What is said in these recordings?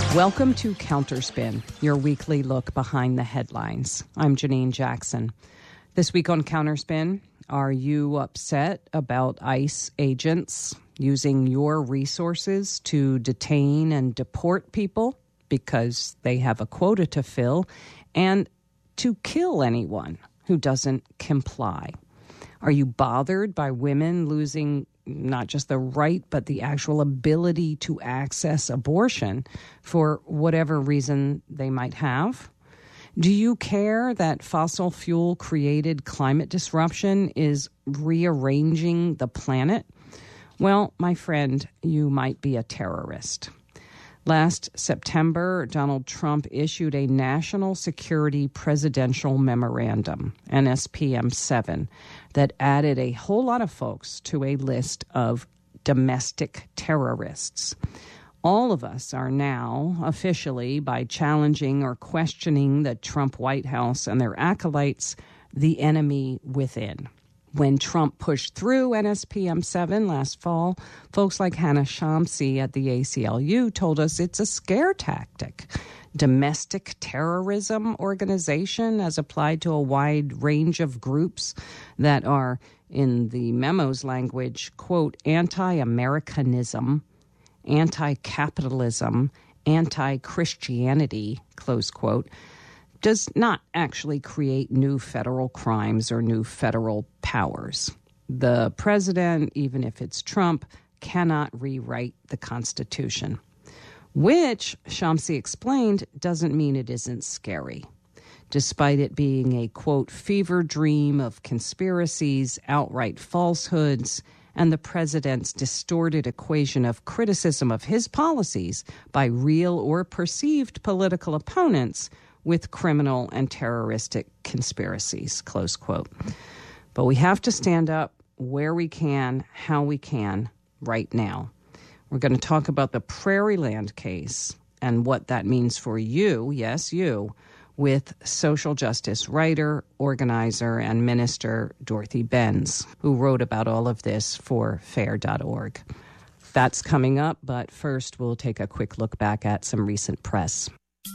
Welcome to Counterspin, your weekly look behind the headlines. I'm Janine Jackson. This week on Counterspin, are you upset about ICE agents using your resources to detain and deport people because they have a quota to fill and to kill anyone who doesn't comply? Are you bothered by women losing not just the right, but the actual ability to access abortion for whatever reason they might have? Do you care that fossil fuel-created climate disruption is rearranging the planet? Well, my friend, you might be a terrorist. Last September, Donald Trump issued a National Security Presidential Memorandum, NSPM 7, that added a whole lot of folks to a list of domestic terrorists. All of us are now, officially, by challenging or questioning the Trump White House and their acolytes, the enemy within. When Trump pushed through NSPM 7 last fall, folks like Hannah Shamsi at the ACLU told us it's a scare tactic. Domestic terrorism organization as applied to a wide range of groups that are, in the memo's language, quote, anti-Americanism, anti-capitalism, anti-Christianity, close quote, does not actually create new federal crimes or new federal powers. The president, even if it's Trump, cannot rewrite the Constitution, which, Shamsi explained, doesn't mean it isn't scary. Despite it being a, quote, fever dream of conspiracies, outright falsehoods, and the president's distorted equation of criticism of his policies by real or perceived political opponents with criminal and terroristic conspiracies, close quote. But we have to stand up where we can, how we can, right now. We're going to talk about the Prairieland case and what that means for you, yes, you, with social justice writer, organizer, and minister Dorothy Benz, who wrote about all of this for FAIR.org. That's coming up, but first we'll take a quick look back at some recent press.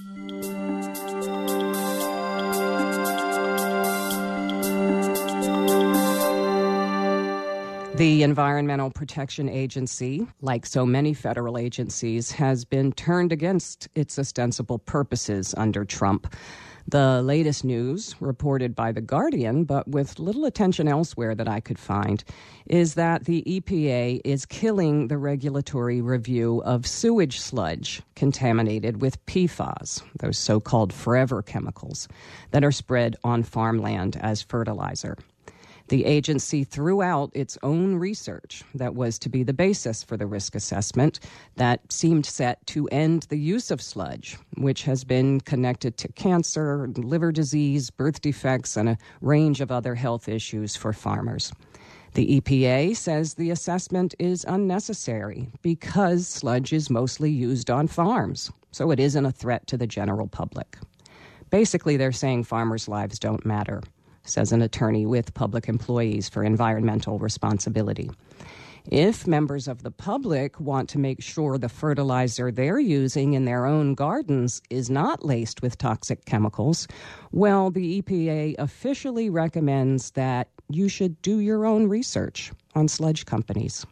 The Environmental Protection Agency, like so many federal agencies, has been turned against its ostensible purposes under Trump. The latest news, reported by The Guardian, but with little attention elsewhere that I could find, is that the EPA is killing the regulatory review of sewage sludge contaminated with PFAS, those so-called forever chemicals, that are spread on farmland as fertilizer. The agency threw out its own research that was to be the basis for the risk assessment that seemed set to end the use of sludge, which has been connected to cancer, liver disease, birth defects, and a range of other health issues for farmers. The EPA says the assessment is unnecessary because sludge is mostly used on farms, so it isn't a threat to the general public. Basically, they're saying farmers' lives don't matter, says an attorney with Public Employees for Environmental Responsibility. If members of the public want to make sure the fertilizer they're using in their own gardens is not laced with toxic chemicals, well, the EPA officially recommends that you should do your own research on sludge companies.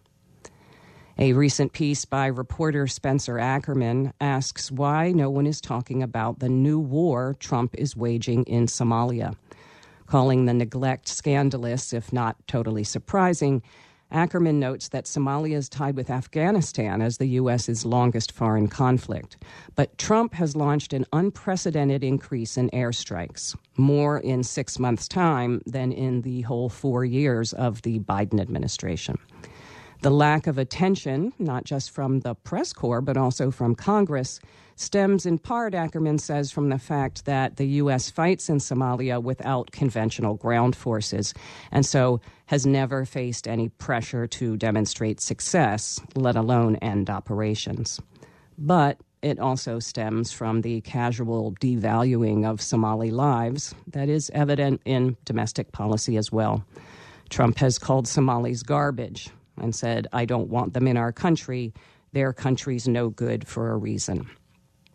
A recent piece by reporter Spencer Ackerman asks why no one is talking about the new war Trump is waging in Somalia. Calling the neglect scandalous, if not totally surprising, Ackerman notes that Somalia is tied with Afghanistan as the U.S.'s longest foreign conflict. But Trump has launched an unprecedented increase in airstrikes, more in 6 months' time than in the whole 4 years of the Biden administration. The lack of attention, not just from the press corps, but also from Congress, stems in part, Ackerman says, from the fact that the U.S. fights in Somalia without conventional ground forces, and so has never faced any pressure to demonstrate success, let alone end operations. But it also stems from the casual devaluing of Somali lives that is evident in domestic policy as well. Trump has called Somalis garbage and said, I don't want them in our country. Their country's no good for a reason.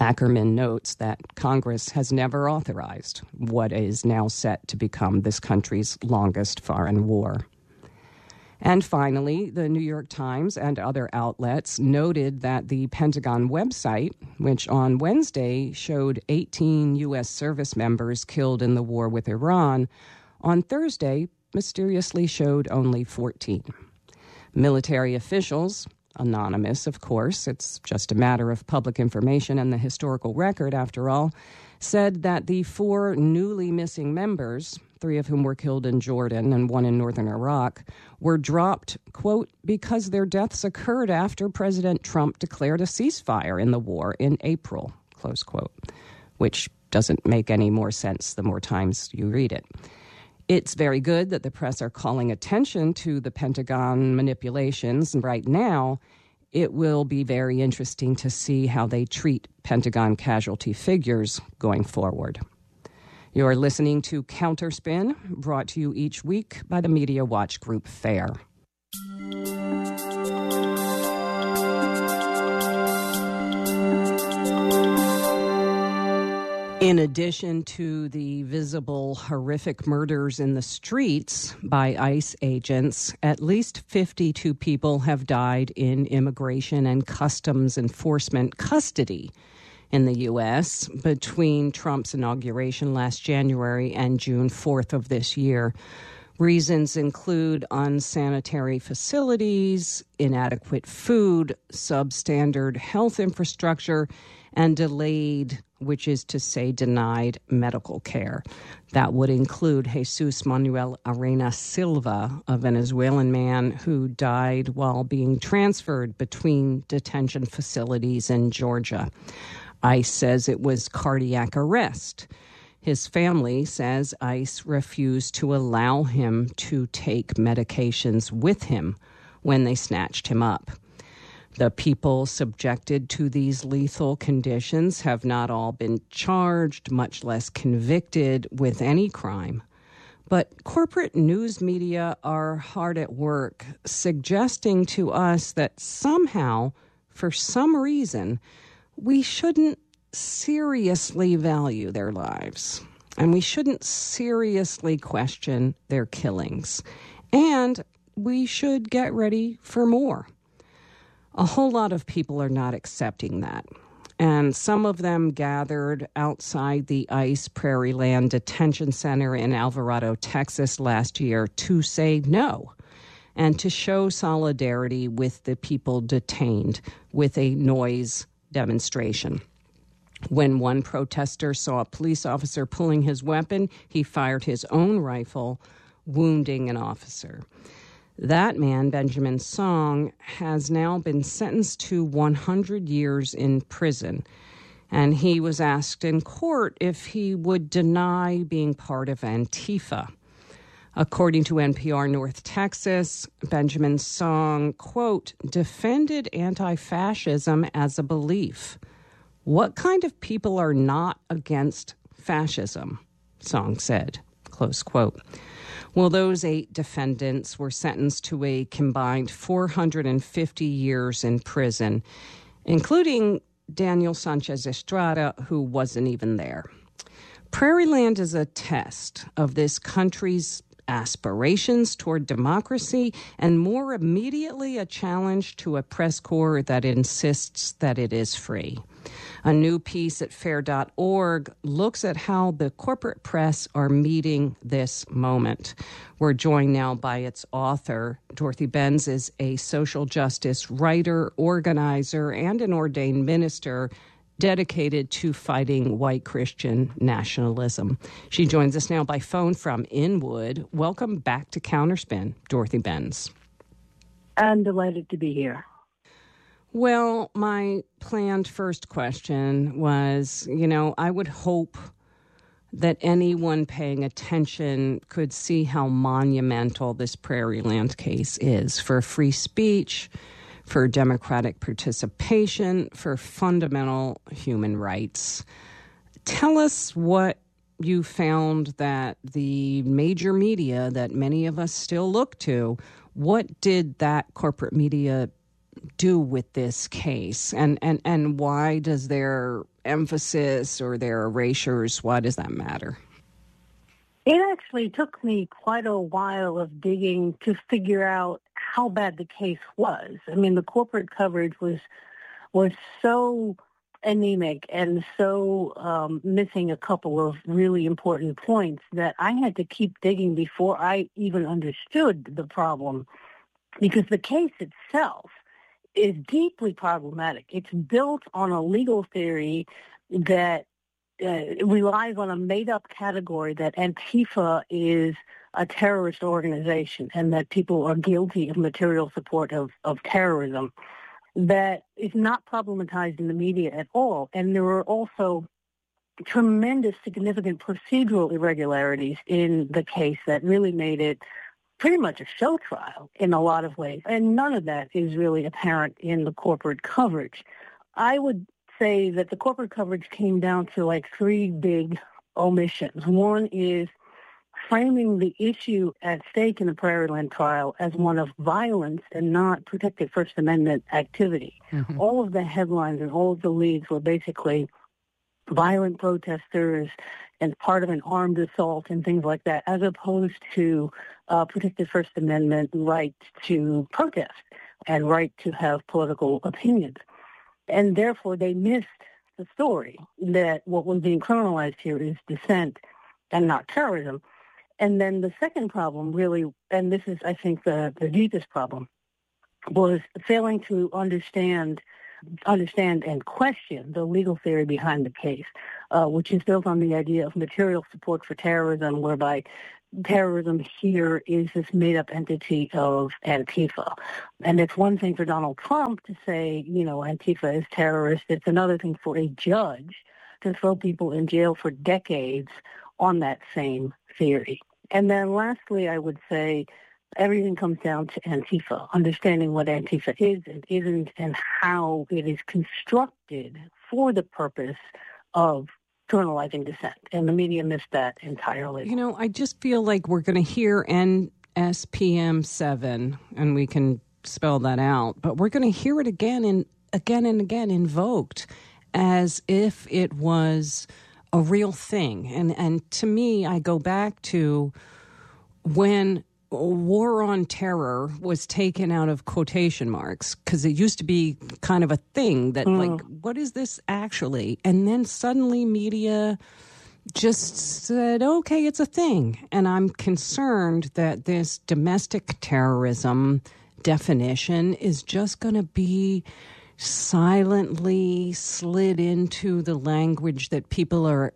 Ackerman notes that Congress has never authorized what is now set to become this country's longest foreign war. And finally, the New York Times and other outlets noted that the Pentagon website, which on Wednesday showed 18 U.S. service members killed in the war with Iran, on Thursday mysteriously showed only 14. Military officials, anonymous, of course, it's just a matter of public information and the historical record, after all, said that the 4 newly missing members, 3 of whom were killed in Jordan and 1 in northern Iraq, were dropped, quote, because their deaths occurred after President Trump declared a ceasefire in the war in April, close quote, which doesn't make any more sense the more times you read it. It's very good that the press are calling attention to the Pentagon manipulations, and right now it will be very interesting to see how they treat Pentagon casualty figures going forward. You're listening to Counterspin, brought to you each week by the Media Watch Group FAIR. In addition to the visible horrific murders in the streets by ICE agents, at least 52 people have died in immigration and customs enforcement custody in the U.S. between Trump's inauguration last January and June 4th of this year. Reasons include unsanitary facilities, inadequate food, substandard health infrastructure, and delayed, which is to say denied, medical care. That would include Jesus Manuel Arena Silva, a Venezuelan man who died while being transferred between detention facilities in Georgia. ICE says it was cardiac arrest. His family says ICE refused to allow him to take medications with him when they snatched him up. The people subjected to these lethal conditions have not all been charged, much less convicted with any crime. But corporate news media are hard at work, suggesting to us that somehow, for some reason, we shouldn't seriously value their lives, and we shouldn't seriously question their killings, and we should get ready for more. A whole lot of people are not accepting that, and some of them gathered outside the ICE Prairieland Detention Center in Alvarado, Texas last year to say no and to show solidarity with the people detained with a noise demonstration. When one protester saw a police officer pulling his weapon, he fired his own rifle, wounding an officer. That man, Benjamin Song, has now been sentenced to 100 years in prison, and he was asked in court if he would deny being part of Antifa. According to NPR North Texas, Benjamin Song, quote, defended anti-fascism as a belief. What kind of people are not against fascism? Song said, close quote. Well, those 8 defendants were sentenced to a combined 450 years in prison, including Daniel Sanchez Estrada, who wasn't even there. Prairieland is a test of this country's aspirations toward democracy, and more immediately a challenge to a press corps that insists that it is free. A new piece at fair.org looks at how the corporate press are meeting this moment. We're joined now by its author. Dorothy Benz is a social justice writer, organizer, and an ordained minister dedicated to fighting white Christian nationalism. She joins us now by phone from Inwood. Welcome back to Counterspin, Dorothy Benz. I'm delighted to be here. Well, my planned first question was, I would hope that anyone paying attention could see how monumental this Prairieland case is for free speech, for democratic participation, for fundamental human rights. Tell us what you found that the major media that many of us still look to, what did that corporate media do with this case? And why does their emphasis or their erasures, why does that matter? It actually took me quite a while of digging to figure out how bad the case was. I mean, the corporate coverage was so anemic and so missing a couple of really important points that I had to keep digging before I even understood the problem, because the case itself is deeply problematic. It's built on a legal theory that relies on a made-up category that Antifa is a terrorist organization and that people are guilty of material support of terrorism. That is not problematized in the media at all. And there were also tremendous, significant procedural irregularities in the case that really made it pretty much a show trial in a lot of ways. And none of that is really apparent in the corporate coverage. I would say that the corporate coverage came down to like three big omissions. One is framing the issue at stake in the Prairieland trial as one of violence and not protected First Amendment activity. Mm-hmm. All of the headlines and all of the leads were basically violent protesters and part of an armed assault and things like that, as opposed to protected First Amendment right to protest and right to have political opinions. And therefore, they missed the story that what was being criminalized here is dissent and not terrorism. And then the second problem really, and this is, I think, the deepest problem, was failing to understand and question the legal theory behind the case, which is built on the idea of material support for terrorism, whereby terrorism here is this made-up entity of Antifa. And it's one thing for Donald Trump to say, Antifa is terrorist. It's another thing for a judge to throw people in jail for decades on that same theory. And then lastly, I would say everything comes down to Antifa, understanding what Antifa is and isn't and how it is constructed for the purpose of criminalizing dissent. And the media missed that entirely. I just feel like we're going to hear NSPM 7, and we can spell that out, but we're going to hear it again and again invoked as if it was a real thing. And to me, I go back to when war on terror was taken out of quotation marks, because it used to be kind of a thing that, like, what is this actually? And then suddenly media just said, okay, it's a thing. And I'm concerned that this domestic terrorism definition is just going to be silently slid into the language that people are,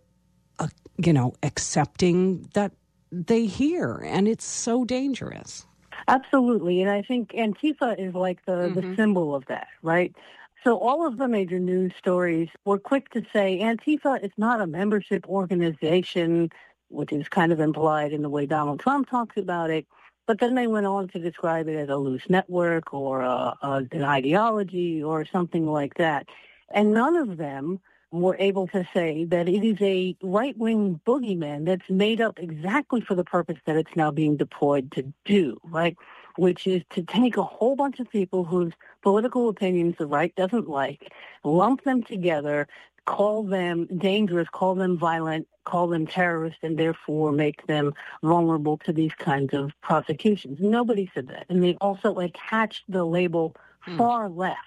accepting that they hear. And it's so dangerous. Absolutely. And I think Antifa is like the symbol of that, right? So all of the major news stories were quick to say Antifa is not a membership organization, which is kind of implied in the way Donald Trump talks about it. But then they went on to describe it as a loose network or an ideology or something like that. And none of them were able to say that it is a right-wing boogeyman that's made up exactly for the purpose that it's now being deployed to do, right? Which is to take a whole bunch of people whose political opinions the right doesn't like, lump them together, call them dangerous, call them violent, call them terrorists, and therefore make them vulnerable to these kinds of prosecutions. Nobody said that. And they also attached the label far left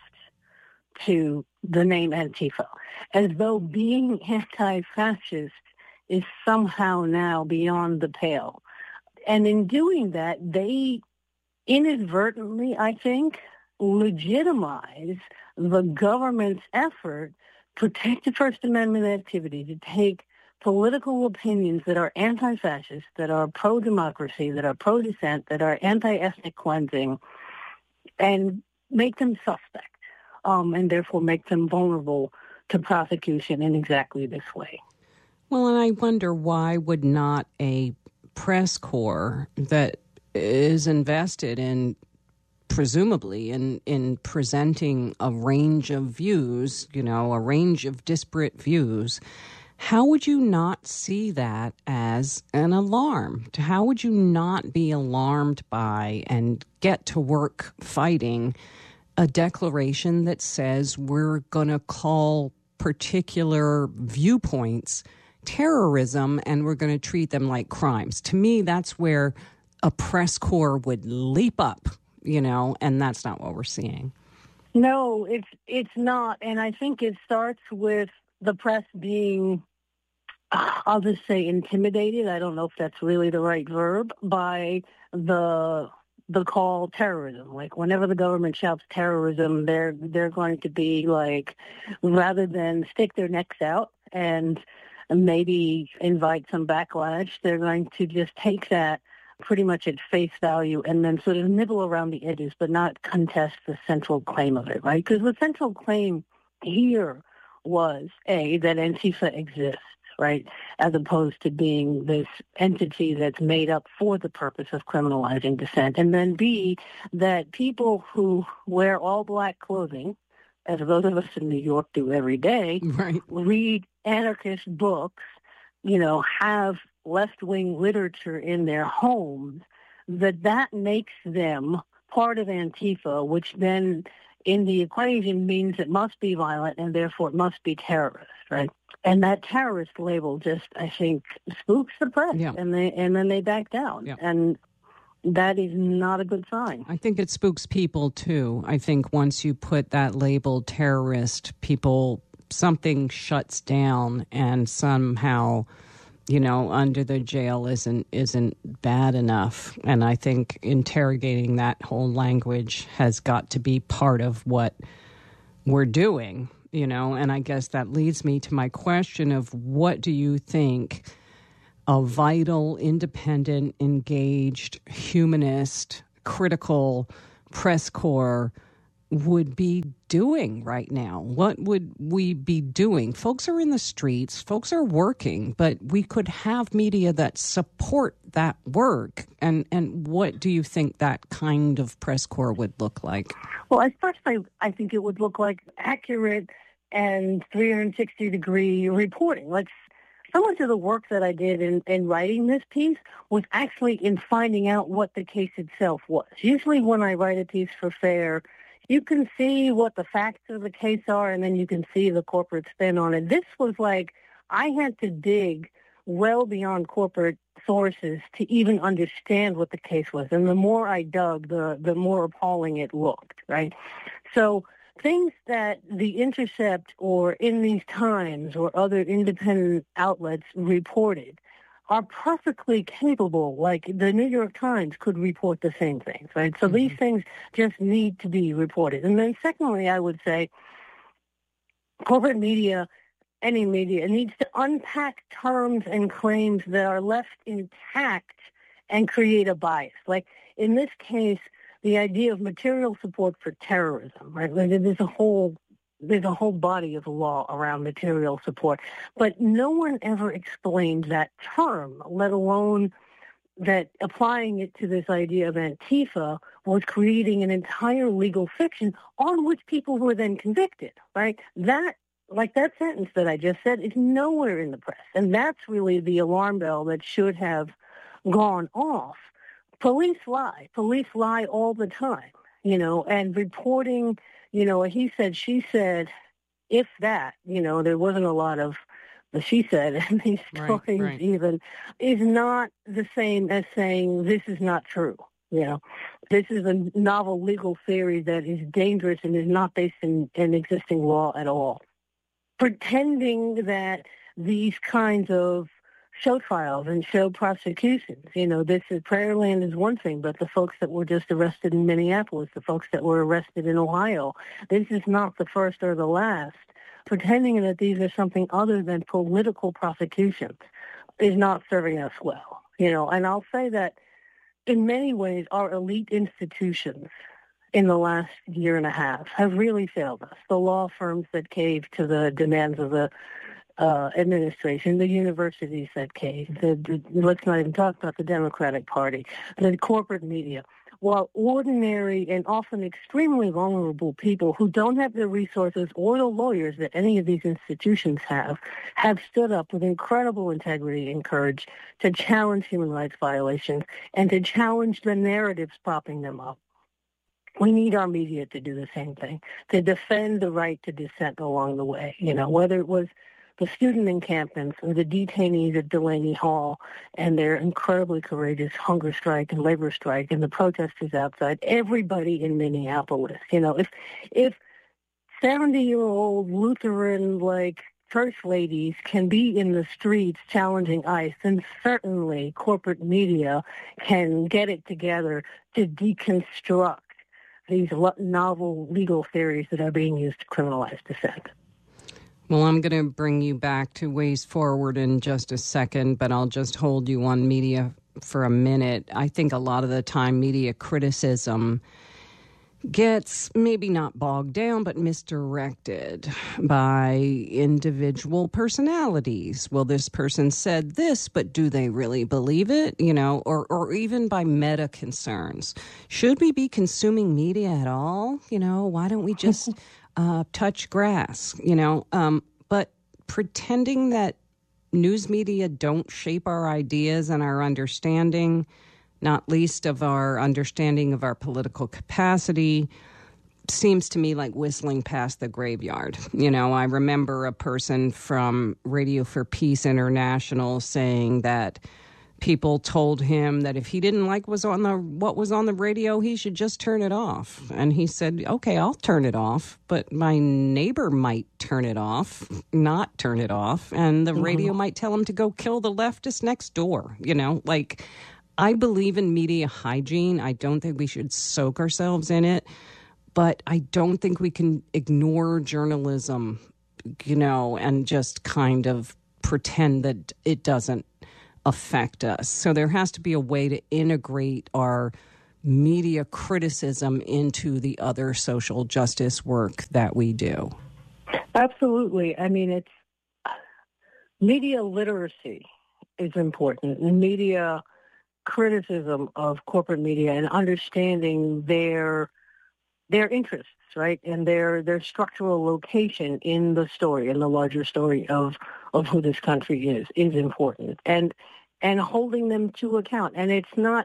to the name Antifa, as though being anti-fascist is somehow now beyond the pale. And in doing that, they inadvertently, I think, legitimize the government's effort to take the First Amendment activity, to take political opinions that are anti-fascist, that are pro-democracy, that are pro-dissent, that are anti-ethnic cleansing, and make them suspect, and therefore make them vulnerable to prosecution in exactly this way. Well, and I wonder, why would not a press corps that is invested in, presumably, in presenting a range of views, a range of disparate views, how would you not see that as an alarm? How would you not be alarmed by and get to work fighting a declaration that says we're going to call particular viewpoints terrorism and we're going to treat them like crimes. To me, that's where a press corps would leap up, and that's not what we're seeing. No, it's not. And I think it starts with the press being, I'll just say, intimidated. I don't know if that's really the right verb, by the call terrorism. Like whenever the government shouts terrorism, they're going to be like, rather than stick their necks out and maybe invite some backlash, they're going to just take that pretty much at face value and then sort of nibble around the edges, but not contest the central claim of it, right? Because the central claim here was, A, that Antifa exists, right, as opposed to being this entity that's made up for the purpose of criminalizing dissent. And then B, that people who wear all black clothing, as those of us in New York do every day, right, read anarchist books, have left-wing literature in their homes, that makes them part of Antifa, which then in the equation means it must be violent and therefore it must be terrorist, right? And that terrorist label just, I think, spooks the press, and then they back down. Yeah. And that is not a good sign. I think it spooks people, too. I think once you put that label terrorist, something shuts down and somehow, under the jail isn't bad enough. And I think interrogating that whole language has got to be part of what we're doing, and I guess that leads me to my question of what do you think a vital, independent, engaged, humanist, critical press corps would be doing right now? What would we be doing? Folks are in the streets, folks are working, but we could have media that support that work. And what do you think that kind of press corps would look like? Well, at first, I think it would look like accurate and 360-degree reporting. Like so much of the work that I did in writing this piece was actually in finding out what the case itself was. Usually when I write a piece for FAIR, you can see what the facts of the case are, and then you can see the corporate spin on it. This was like I had to dig well beyond corporate sources to even understand what the case was. And the more I dug, the more appalling it looked, right? So things that The Intercept or In These Times or other independent outlets reported are perfectly capable, like the New York Times could report the same things, right? So these things just need to be reported. And then secondly, I would say corporate media, any media, needs to unpack terms and claims that are left intact and create a bias. Like in this case, the idea of material support for terrorism, right? Like there's a whole body of law around material support, but no one ever explained that term, let alone that applying it to this idea of Antifa was creating an entire legal fiction on which people were then convicted, right? That sentence that I just said is nowhere in the press, and that's really the alarm bell that should have gone off. Police lie all the time, and reporting, he said, she said, if that, there wasn't a lot of the she said in these stories even, is not the same as saying this is not true. This is a novel legal theory that is dangerous and is not based in existing law at all. Pretending that these kinds of show trials and show prosecutions. This is Prairieland is one thing, but the folks that were just arrested in Minneapolis, the folks that were arrested in Ohio, this is not the first or the last. Pretending that these are something other than political prosecutions is not serving us well. And I'll say that in many ways, our elite institutions in the last year and a half have really failed us. The law firms that caved to the demands of the administration, the universities that caved, let's not even talk about the Democratic Party, the corporate media, while ordinary and often extremely vulnerable people who don't have the resources or the lawyers that any of these institutions have stood up with incredible integrity and courage to challenge human rights violations and to challenge the narratives propping them up. We need our media to do the same thing, to defend the right to dissent along the way. Whether it was the student encampments or the detainees at Delaney Hall and their incredibly courageous hunger strike and labor strike and the protesters outside, everybody in Minneapolis. If 70-year-old Lutheran, church ladies can be in the streets challenging ICE, then certainly corporate media can get it together to deconstruct these novel legal theories that are being used to criminalize dissent. Well, I'm going to bring you back to Ways Forward in just a second, but I'll just hold you on media for a minute. I think a lot of the time media criticism gets maybe not bogged down, but misdirected by individual personalities. Well, this person said this, but do they really believe it? Or even by meta concerns. Should we be consuming media at all? Why don't we just touch grass? But pretending that news media don't shape our ideas and our understanding, not least of our understanding of our political capacity, seems to me like whistling past the graveyard. I remember a person from Radio for Peace International saying that people told him that if he didn't like what was on the radio, he should just turn it off. And he said, okay, I'll turn it off, but my neighbor might not turn it off, and the radio might tell him to go kill the leftist next door. I believe in media hygiene. I don't think we should soak ourselves in it, but I don't think we can ignore journalism, and just kind of pretend that it doesn't affect us. So there has to be a way to integrate our media criticism into the other social justice work that we do. Absolutely. It's media literacy is important, and media criticism of corporate media and understanding their interests, right, and their structural location in the story, in the larger story of who this country is important, and holding them to account. And it's not,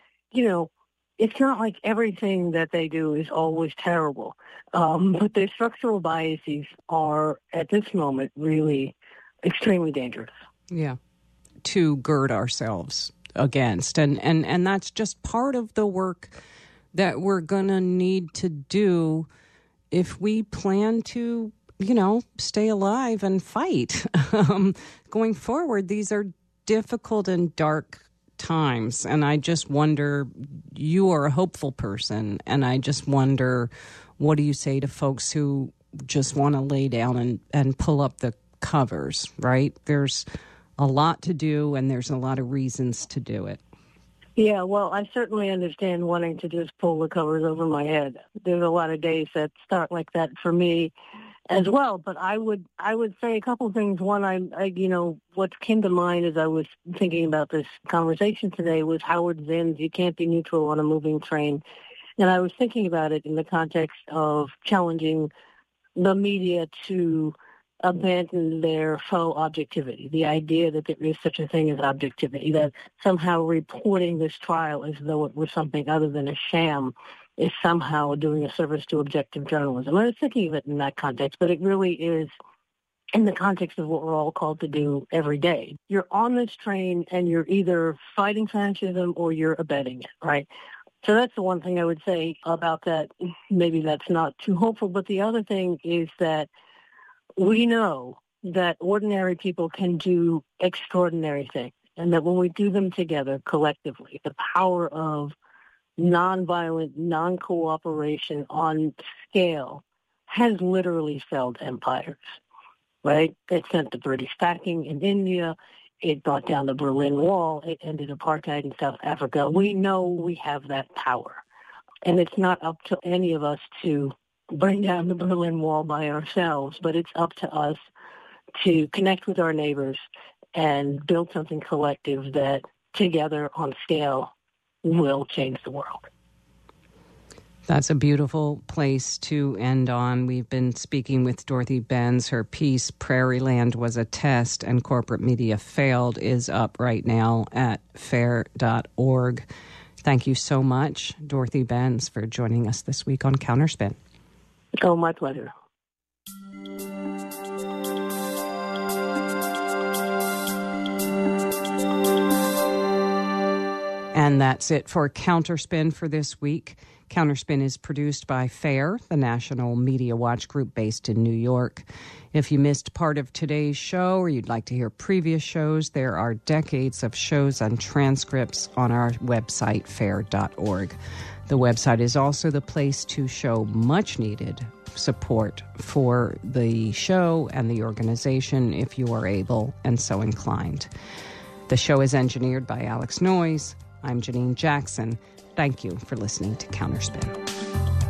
it's not like everything that they do is always terrible, but their structural biases are at this moment really extremely dangerous. Yeah, to gird ourselves against. And that's just part of the work that we're going to need to do if we plan to, stay alive and fight. Going forward, these are difficult and dark times. And I just wonder, you are a hopeful person, and I just wonder, what do you say to folks who just want to lay down and pull up the covers, right? There's a lot to do, and there's a lot of reasons to do it. Yeah, well, I certainly understand wanting to just pull the covers over my head. There's a lot of days that start like that for me as well. But I would say a couple of things. One, I what came to mind as I was thinking about this conversation today was Howard Zinn's "You Can't Be Neutral on a Moving Train," and I was thinking about it in the context of challenging the media to abandon their faux objectivity, the idea that there is such a thing as objectivity, that somehow reporting this trial as though it were something other than a sham is somehow doing a service to objective journalism. I was thinking of it in that context, but it really is in the context of what we're all called to do every day. You're on this train and you're either fighting fascism or you're abetting it, right? So that's the one thing I would say about that. Maybe that's not too hopeful, but the other thing is that we know that ordinary people can do extraordinary things, and that when we do them together collectively, the power of nonviolent, non-cooperation on scale has literally felled empires, right? It sent the British packing in India. It brought down the Berlin Wall. It ended apartheid in South Africa. We know we have that power, and it's not up to any of us to bring down the Berlin Wall by ourselves, but it's up to us to connect with our neighbors and build something collective that together on scale will change the world. That's a beautiful place to end on. We've been speaking with Dorothy Benz. Her piece, Prairieland Was a Test and Corporate Media Failed, is up right now at fair.org. Thank you so much, Dorothy Benz, for joining us this week on Counterspin. Oh, my pleasure. And that's it for Counterspin for this week. Counterspin is produced by FAIR, the National Media Watch Group based in New York. If you missed part of today's show or you'd like to hear previous shows, there are decades of shows and transcripts on our website, fair.org. The website is also the place to show much-needed support for the show and the organization if you are able and so inclined. The show is engineered by Alex Noyes. I'm Janine Jackson. Thank you for listening to Counterspin.